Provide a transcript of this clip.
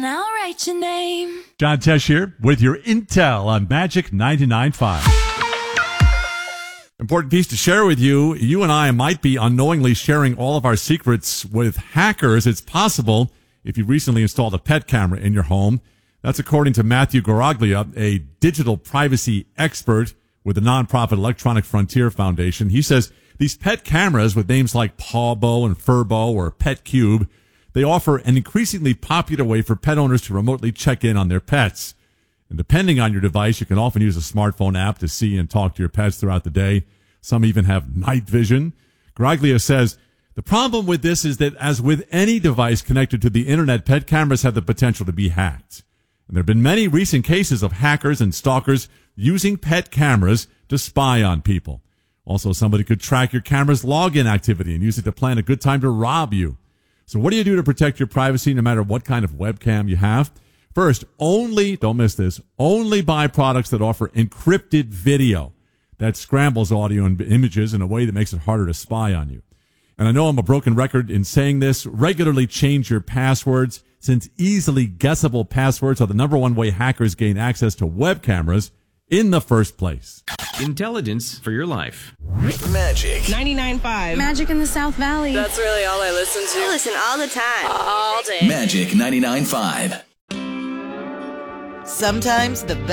and I'll write your name. John Tesh here with your intel on Magic 99.5. Important piece to share with you. You and I might be unknowingly sharing all of our secrets with hackers. It's possible if you recently installed a pet camera in your home. That's according to Matthew Garaglia, a digital privacy expert with the nonprofit Electronic Frontier Foundation. He says these pet cameras with names like Pawbo and Furbo or PetCube, they offer an increasingly popular way for pet owners to remotely check in on their pets. And depending on your device, you can often use a smartphone app to see and talk to your pets throughout the day. Some even have night vision. Garaglia says the problem with this is that, as with any device connected to the internet, pet cameras have the potential to be hacked. And there have been many recent cases of hackers and stalkers using pet cameras to spy on people. Also, somebody could track your camera's login activity and use it to plan a good time to rob you. So what do you do to protect your privacy no matter what kind of webcam you have? First, don't miss this, only buy products that offer encrypted video that scrambles audio and images in a way that makes it harder to spy on you. And I know I'm a broken record in saying this. Regularly change your passwords, since easily guessable passwords are the number one way hackers gain access to web cameras in the first place. Intelligence for your life. Magic 99.5. Magic in the South Valley. That's really all I listen to. I listen all the time. All day. Magic 99.5. Sometimes the